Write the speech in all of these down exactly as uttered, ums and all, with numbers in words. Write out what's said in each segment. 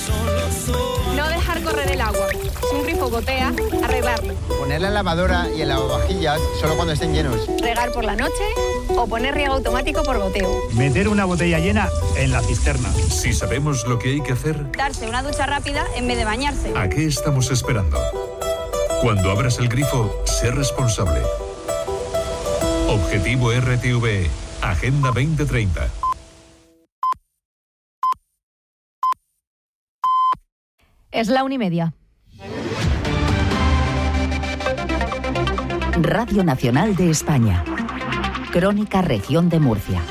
No dejar correr el agua. Si un grifo gotea, arreglarlo. Poner la lavadora y el lavavajillas solo cuando estén llenos. Regar por la noche o poner riego automático por goteo. Meter una botella llena en la cisterna. Si sabemos lo que hay que hacer, Darse una ducha rápida en vez de bañarse. ¿a qué estamos esperando? Cuando abras el grifo, sé responsable. Objetivo R T V E. Agenda veinte treinta. Es la una y media. Radio Nacional de España. Crónica Región de Murcia.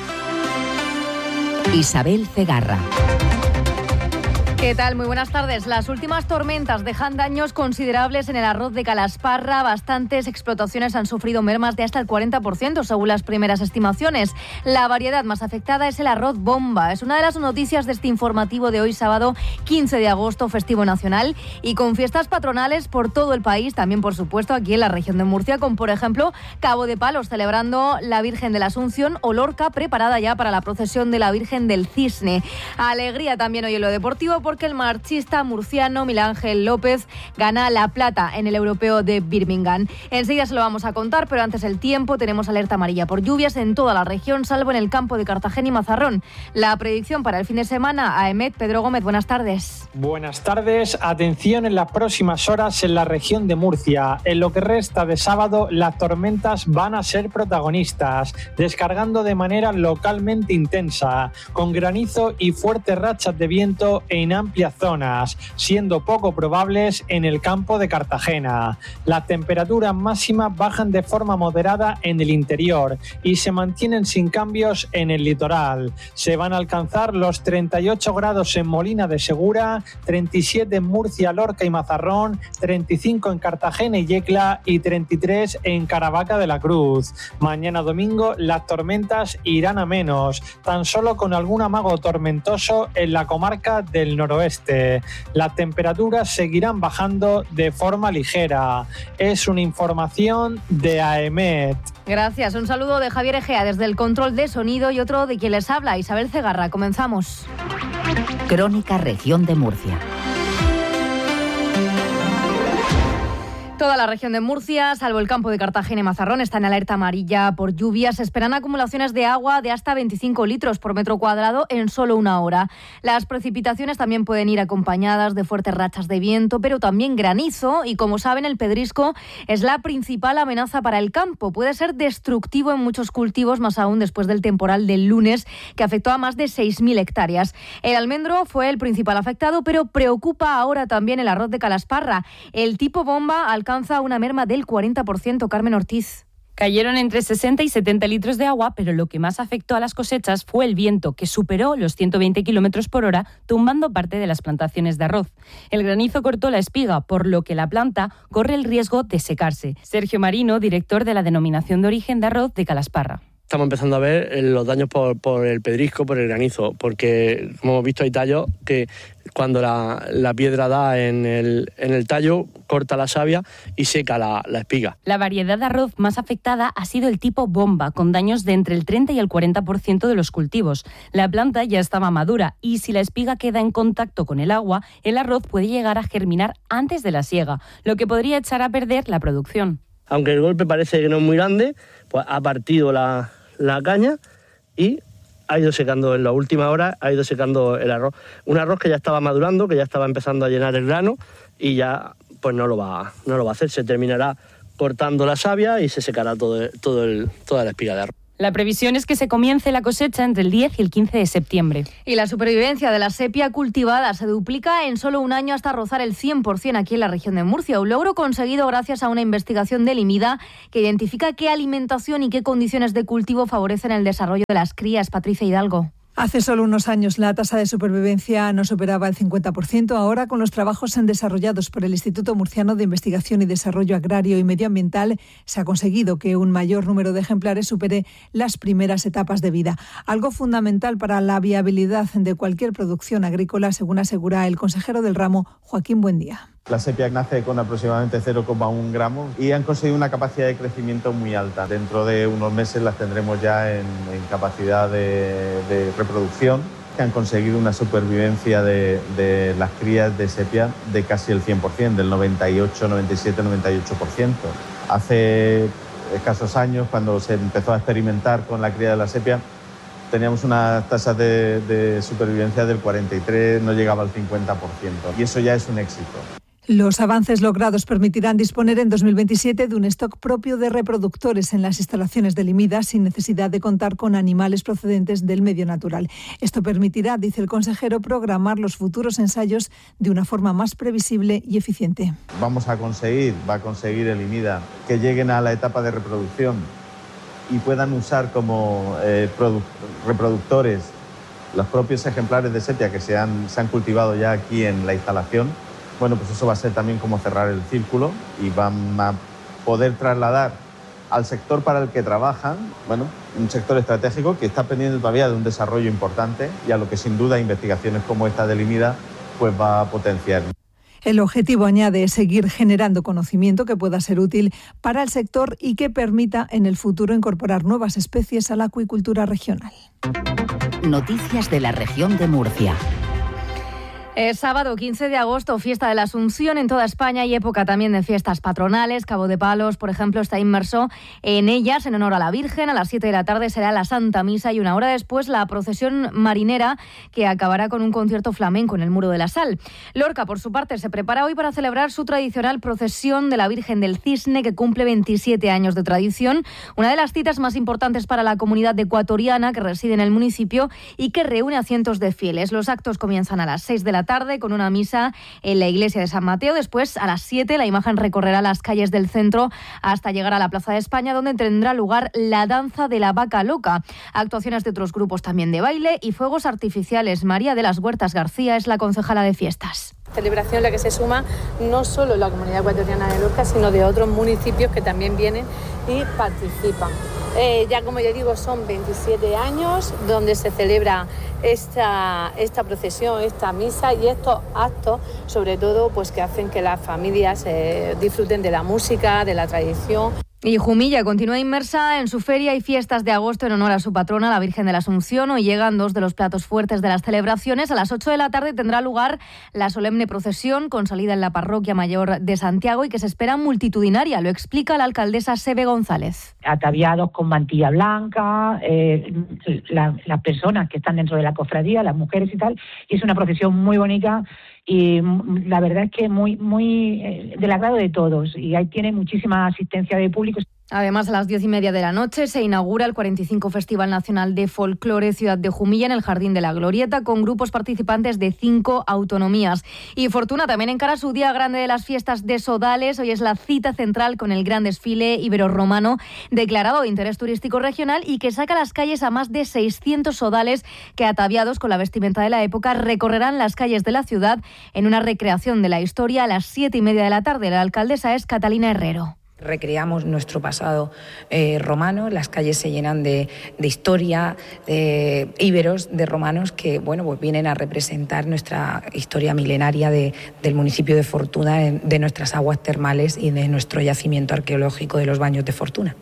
Isabel Cegarra. ¿Qué tal? Muy buenas tardes. Las últimas tormentas dejan daños considerables en el arroz de Calasparra. Bastantes explotaciones han sufrido mermas de hasta el cuarenta por ciento, según las primeras estimaciones. La variedad más afectada es el arroz bomba. Es una de las noticias de este informativo de hoy, sábado quince de agosto, festivo nacional, y con fiestas patronales por todo el país, también, por supuesto, aquí en la región de Murcia, con, por ejemplo, Cabo de Palos, celebrando la Virgen de la Asunción, o Lorca, preparada ya para la procesión de la Virgen del Cisne. Alegría también hoy en lo deportivo, porque el marchista murciano Miguel Ángel López gana la plata en el europeo de Birmingham. Enseguida se lo vamos a contar, pero antes el tiempo. Tenemos alerta amarilla por lluvias en toda la región, salvo en el campo de Cartagena y Mazarrón. La predicción para el fin de semana, a Emet. Pedro Gómez, buenas tardes. Buenas tardes. Atención en las próximas horas en la región de Murcia. En lo que resta de sábado, las tormentas van a ser protagonistas, descargando de manera localmente intensa, con granizo y fuertes rachas de viento en amplias zonas, siendo poco probables en el campo de Cartagena. Las temperaturas máximas bajan de forma moderada en el interior y se mantienen sin cambios en el litoral. Se van a alcanzar los treinta y ocho grados en Molina de Segura, treinta y siete en Murcia, Lorca y Mazarrón, treinta y cinco en Cartagena y Yecla y treinta y tres en Caravaca de la Cruz. Mañana domingo las tormentas irán a menos, tan solo con algún amago tormentoso en la comarca del noroeste. Las temperaturas seguirán bajando de forma ligera. Es una información de AEMET. Gracias. Un saludo de Javier Egea desde el control de sonido y otro de quien les habla, Isabel Cegarra. Comenzamos. Crónica Región de Murcia. Toda la región de Murcia, salvo el campo de Cartagena y Mazarrón, está en alerta amarilla por lluvias. Se esperan acumulaciones de agua de hasta veinticinco litros por metro cuadrado en solo una hora. Las precipitaciones también pueden ir acompañadas de fuertes rachas de viento, pero también granizo. Y como saben, el pedrisco es la principal amenaza para el campo. Puede ser destructivo en muchos cultivos, más aún después del temporal del lunes, que afectó a más de seis mil hectáreas. El almendro fue el principal afectado, pero preocupa ahora también el arroz de Calasparra. El tipo bomba alcanza alcanza una merma del cuarenta por ciento. Carmen Ortiz. Cayeron entre sesenta y setenta litros de agua, pero lo que más afectó a las cosechas fue el viento, que superó los ciento veinte kilómetros por hora, tumbando parte de las plantaciones de arroz. El granizo cortó la espiga, por lo que la planta corre el riesgo de secarse. Sergio Marino, director de la Denominación de Origen de Arroz de Calasparra. Estamos empezando a ver los daños por, por el pedrisco, por el granizo, porque como hemos visto hay tallos que cuando la, la piedra da en el, en el tallo, corta la savia y seca la, la espiga. La variedad de arroz más afectada ha sido el tipo bomba, con daños de entre el treinta y el cuarenta por ciento de los cultivos. La planta ya estaba madura y si la espiga queda en contacto con el agua, el arroz puede llegar a germinar antes de la siega, lo que podría echar a perder la producción. Aunque el golpe parece que no es muy grande, pues ha partido la... la caña y ha ido secando en la última hora, ha ido secando el arroz. Un arroz que ya estaba madurando, que ya estaba empezando a llenar el grano y ya pues no lo va, no lo va a hacer. Se terminará cortando la savia y se secará todo, todo el, toda la espiga de arroz. La previsión es que se comience la cosecha entre el diez y el quince de septiembre. Y la supervivencia de la sepia cultivada se duplica en solo un año hasta rozar el cien por ciento aquí en la región de Murcia. Un logro conseguido gracias a una investigación del IMIDA que identifica qué alimentación y qué condiciones de cultivo favorecen el desarrollo de las crías. Patricia Hidalgo. Hace solo unos años la tasa de supervivencia no superaba el cincuenta por ciento. Ahora, con los trabajos desarrollados por el Instituto Murciano de Investigación y Desarrollo Agrario y Medioambiental, se ha conseguido que un mayor número de ejemplares supere las primeras etapas de vida. Algo fundamental para la viabilidad de cualquier producción agrícola, según asegura el consejero del ramo, Joaquín Buendía. La sepia nace con aproximadamente cero coma uno gramos y han conseguido una capacidad de crecimiento muy alta. Dentro de unos meses las tendremos ya en, en capacidad de, de reproducción. que han conseguido una supervivencia de, de las crías de sepia de casi el cien por ciento, del noventa y ocho, noventa y siete, noventa y ocho por ciento. Hace escasos años, cuando se empezó a experimentar con la cría de la sepia, teníamos unas tasas de, de supervivencia del cuarenta y tres, no llegaba al cincuenta por ciento, y eso ya es un éxito. Los avances logrados permitirán disponer en dos mil veintisiete de un stock propio de reproductores en las instalaciones de Limida sin necesidad de contar con animales procedentes del medio natural. Esto permitirá, dice el consejero, programar los futuros ensayos de una forma más previsible y eficiente. Vamos a conseguir, va a conseguir el Limida que lleguen a la etapa de reproducción y puedan usar como eh, reproductores los propios ejemplares de sepia que se han, se han cultivado ya aquí en la instalación. Bueno, pues eso va a ser también como cerrar el círculo y van a poder trasladar al sector para el que trabajan, bueno, un sector estratégico que está pendiente todavía de un desarrollo importante y a lo que sin duda investigaciones como esta de Limida pues va a potenciar. El objetivo, añade, es seguir generando conocimiento que pueda ser útil para el sector y que permita en el futuro incorporar nuevas especies a la acuicultura regional. Noticias de la región de Murcia. Es sábado quince de agosto, fiesta de la Asunción en toda España y época también de fiestas patronales. Cabo de Palos, por ejemplo, está inmerso en ellas en honor a la Virgen. A las siete de la tarde será la Santa Misa y una hora después la procesión marinera que acabará con un concierto flamenco en el Muro de la Sal. Lorca, por su parte, se prepara hoy para celebrar su tradicional procesión de la Virgen del Cisne, que cumple veintisiete años de tradición. Una de las citas más importantes para la comunidad ecuatoriana que reside en el municipio y que reúne a cientos de fieles. Los actos comienzan a las seis de la tarde con una misa en la iglesia de San Mateo. Después, a las siete, la imagen recorrerá las calles del centro hasta llegar a la Plaza de España, donde tendrá lugar la danza de la vaca loca. Actuaciones de otros grupos también de baile y fuegos artificiales. María de las Huertas García es la concejala de fiestas. Celebración en la que se suma no solo la comunidad ecuatoriana de Lorca, sino de otros municipios que también vienen y participan. Eh, ya como ya digo, son veintisiete años donde se celebra esta, esta procesión, esta misa y estos actos, sobre todo, pues que hacen que las familias eh, disfruten de la música, de la tradición. Y Jumilla continúa inmersa en su feria y fiestas de agosto en honor a su patrona, la Virgen de la Asunción. Hoy llegan dos de los platos fuertes de las celebraciones. A las ocho de la tarde tendrá lugar la solemne procesión con salida en la Parroquia Mayor de Santiago y que se espera multitudinaria. Lo explica la alcaldesa Sebe González. Ataviados con mantilla blanca, eh, la, las personas que están dentro de la cofradía, las mujeres y tal. Y es una procesión muy bonita. Y la verdad es que muy muy eh, del agrado de todos y ahí tiene muchísima asistencia de público. Además, a las diez y media de la noche se inaugura el cuarenta y cinco Festival Nacional de Folclore Ciudad de Jumilla en el Jardín de la Glorieta con grupos participantes de cinco autonomías. Y Fortuna también encara su día grande de las fiestas de Sodales. Hoy es la cita central con el gran desfile ibero-romano declarado de interés turístico regional y que saca a las calles a más de seiscientos sodales que, ataviados con la vestimenta de la época, recorrerán las calles de la ciudad en una recreación de la historia a las siete y media de la tarde. La alcaldesa es Catalina Herrero. Recreamos nuestro pasado eh, romano, las calles se llenan de, de historia, de íberos, de romanos que bueno, pues vienen a representar nuestra historia milenaria de, del municipio de Fortuna, de nuestras aguas termales y de nuestro yacimiento arqueológico de los Baños de Fortuna.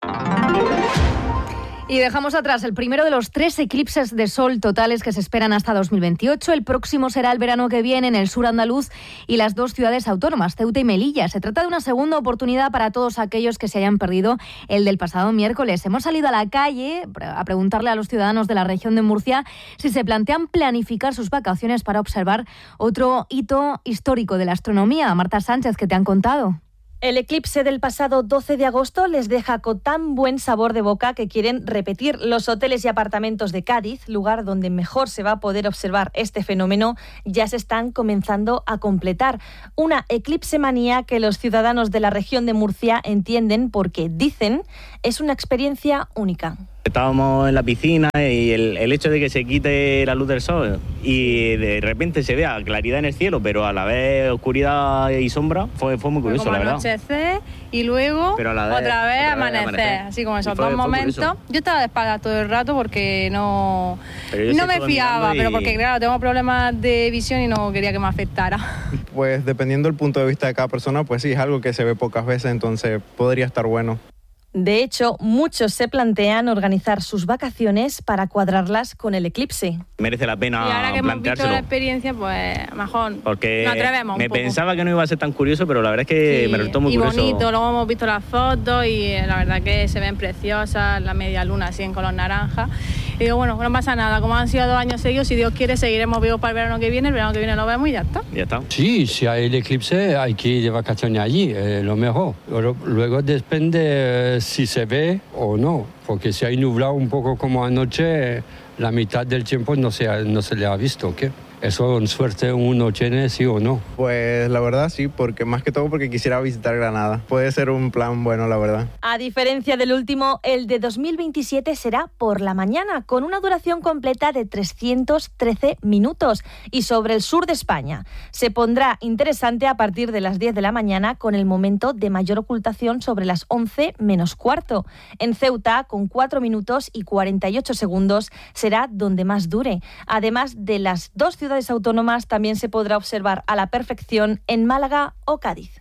Y dejamos atrás el primero de los tres eclipses de sol totales que se esperan hasta dos mil veintiocho. El próximo será el verano que viene en el sur andaluz y las dos ciudades autónomas, Ceuta y Melilla. Se trata de una segunda oportunidad para todos aquellos que se hayan perdido el del pasado miércoles. Hemos salido a la calle a preguntarle a los ciudadanos de la región de Murcia si se plantean planificar sus vacaciones para observar otro hito histórico de la astronomía. Marta Sánchez, ¿qué te han contado? El eclipse del pasado doce de agosto les deja con tan buen sabor de boca que quieren repetir. Los hoteles y apartamentos de Cádiz, lugar donde mejor se va a poder observar este fenómeno, ya se están comenzando a completar. Una eclipse manía que los ciudadanos de la región de Murcia entienden porque, dicen, es una experiencia única. Estábamos en la piscina y el, el hecho de que se quite la luz del sol y de repente se vea claridad en el cielo, pero a la vez oscuridad y sombra, fue, fue muy curioso, como la verdad. Anochecer y luego pero a la vez, vez, otra vez otra amanecer, vez amanecer. así como esos fue, dos fue momentos. curioso. Yo estaba de espaldas todo el rato porque no, no me sí fiaba, y... pero porque claro, tengo problemas de visión y no quería que me afectara. Pues dependiendo del punto de vista de cada persona, pues sí, es algo que se ve pocas veces, entonces podría estar bueno. De hecho, muchos se plantean organizar sus vacaciones para cuadrarlas con el eclipse. Merece la pena Y ahora que hemos visto planteárselo. la experiencia, pues mejor Porque nos atrevemos un me poco. pensaba que no iba a ser tan curioso, pero la verdad es que Sí, me resultó muy y curioso. bonito, luego hemos visto las fotos y eh, la verdad que se ven preciosas, la media luna así en color naranja. Y digo, bueno, no pasa nada, como han sido dos años seguidos, si Dios quiere seguiremos vivos para el verano que viene, el verano que viene lo vemos y ya está. Ya está. Sí, si hay el eclipse hay que ir de vacaciones allí, es lo mejor. Pero luego depende eh, si se ve o no, porque si hay nublado un poco como anoche, la mitad del tiempo no se, ha- no se le ha visto, ¿qué? Eso en suerte uno tiene, sí o no. Pues la verdad sí, porque más que todo porque quisiera visitar Granada. Puede ser un plan bueno, la verdad. A diferencia del último, el de dos mil veintisiete será por la mañana, con una duración completa de trescientos trece minutos. Y sobre el sur de España, se pondrá interesante a partir de las diez de la mañana, con el momento de mayor ocultación sobre las once menos cuarto. En Ceuta, con cuatro minutos y cuarenta y ocho segundos, será donde más dure. Además de las dos ciudades autónomas, también se podrá observar a la perfección en Málaga o Cádiz.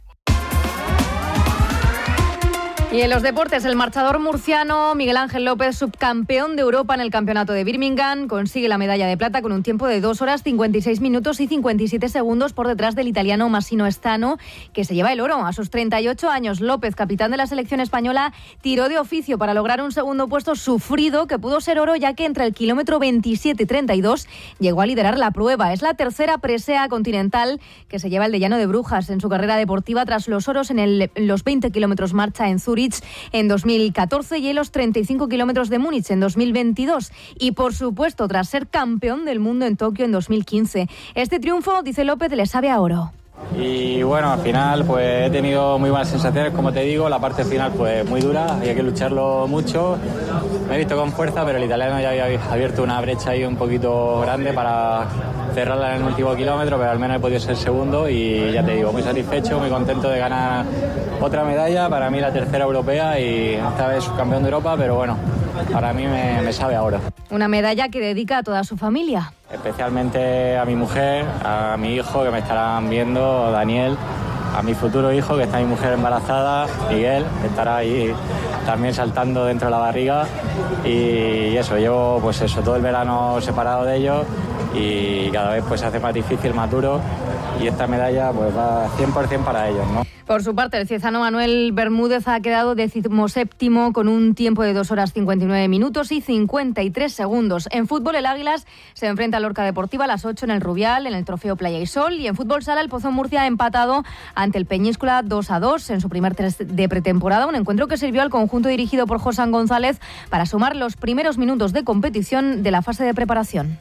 Y en los deportes, el marchador murciano Miguel Ángel López, subcampeón de Europa en el campeonato de Birmingham, consigue la medalla de plata con un tiempo de dos horas cincuenta y seis minutos y cincuenta y siete segundos por detrás del italiano Massimo Estano, que se lleva el oro. A sus treinta y ocho años, López, capitán de la selección española, tiró de oficio para lograr un segundo puesto sufrido que pudo ser oro, ya que entre el kilómetro veintisiete y treinta y dos llegó a liderar la prueba. Es la tercera presea continental que se lleva el de Llano de Brujas en su carrera deportiva, tras los oros en el, los veinte kilómetros marcha en Zúrich en dos mil catorce y en los treinta y cinco kilómetros de Múnich en dos mil veintidós. Y, por supuesto, tras ser campeón del mundo en Tokio en dos mil quince. Este triunfo, dice López, le sabe a oro. Y bueno, al final pues he tenido muy buenas sensaciones, como te digo, la parte final pues muy dura, había que lucharlo mucho, me he visto con fuerza, pero el italiano ya había abierto una brecha ahí un poquito grande para cerrarla en el último kilómetro, pero al menos he podido ser segundo y ya te digo, muy satisfecho, muy contento de ganar otra medalla, para mí la tercera europea y esta vez subcampeón de Europa, pero bueno, para mí me, me sabe a oro. Una medalla que dedica a toda su familia. Especialmente a mi mujer, a mi hijo que me estarán viendo, Daniel, a mi futuro hijo que está mi mujer embarazada, Miguel, que estará ahí también saltando dentro de la barriga y eso, llevo pues eso, todo el verano separado de ellos y cada vez pues se hace más difícil, más duro y esta medalla pues va cien por ciento para ellos, ¿no? Por su parte, el ciezano Manuel Bermúdez ha quedado decimoséptimo con un tiempo de dos horas cincuenta y nueve minutos y cincuenta y tres segundos. En fútbol, el Águilas se enfrenta al Lorca Deportiva a las ocho en el Rubial, en el Trofeo Playa y Sol. Y en fútbol sala, el Pozo Murcia ha empatado ante el Peñíscola dos a dos en su primer test de pretemporada. Un encuentro que sirvió al conjunto dirigido por José González para sumar los primeros minutos de competición de la fase de preparación.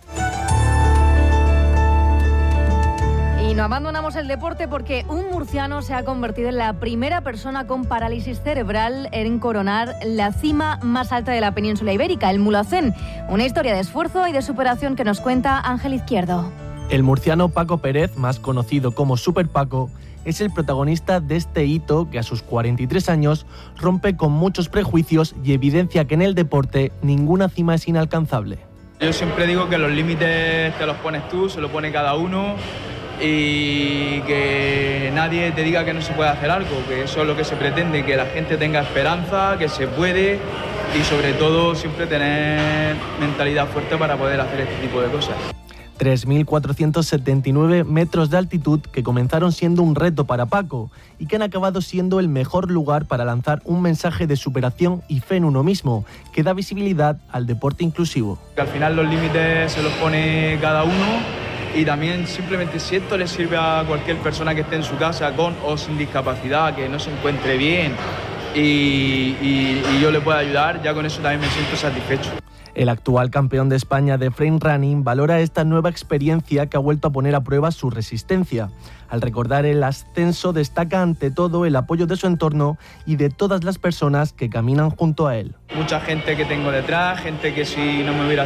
Y no abandonamos el deporte porque un murciano se ha convertido en la primera persona con parálisis cerebral en coronar la cima más alta de la península ibérica, el Mulhacén. Una historia de esfuerzo y de superación que nos cuenta Ángel Izquierdo. El murciano Paco Pérez, más conocido como Super Paco, es el protagonista de este hito que a sus cuarenta y tres años rompe con muchos prejuicios y evidencia que en el deporte ninguna cima es inalcanzable. Yo siempre digo que los límites te los pones tú, se los pone cada uno y que nadie te diga que no se puede hacer algo, que eso es lo que se pretende, que la gente tenga esperanza, que se puede y sobre todo siempre tener mentalidad fuerte para poder hacer este tipo de cosas. tres mil cuatrocientos setenta y nueve metros de altitud que comenzaron siendo un reto para Paco y que han acabado siendo el mejor lugar para lanzar un mensaje de superación y fe en uno mismo, que da visibilidad al deporte inclusivo. Que al final los límites se los pone cada uno y también simplemente si esto le sirve a cualquier persona que esté en su casa con o sin discapacidad, que no se encuentre bien y, y, y yo le pueda ayudar, ya con eso también me siento satisfecho. El actual campeón de España de frame running valora esta nueva experiencia que ha vuelto a poner a prueba su resistencia. Al recordar el ascenso destaca ante todo el apoyo de su entorno y de todas las personas que caminan junto a él. Mucha gente que tengo detrás, gente que si no me hubiera